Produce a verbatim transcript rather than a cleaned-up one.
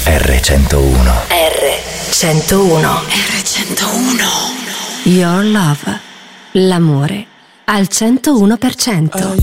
erre centouno. erre centouno. erre centouno. Your Love. L'amore al centouno per cento.